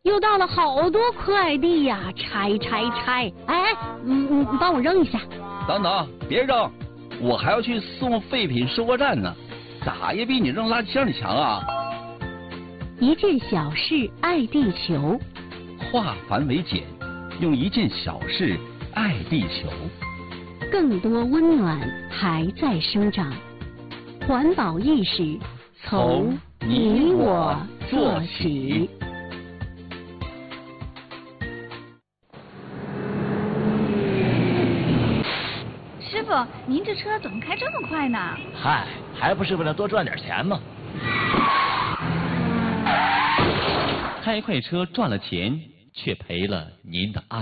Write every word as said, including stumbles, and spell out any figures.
又到了好多快递呀，拆拆拆！哎，嗯嗯，帮我扔一下。 等等，别扔，我还要去送废品收货站呢，咋也比你扔垃圾箱里强啊！ 一件小事爱地球， 化繁为简，用一件小事爱地球。 更多温暖还在生长，环保意识从你我做起。 师傅，您这车怎么开这么快呢？ 嗨，还不是为了多赚点钱吗？ 开快车赚了钱，却赔了您的爱。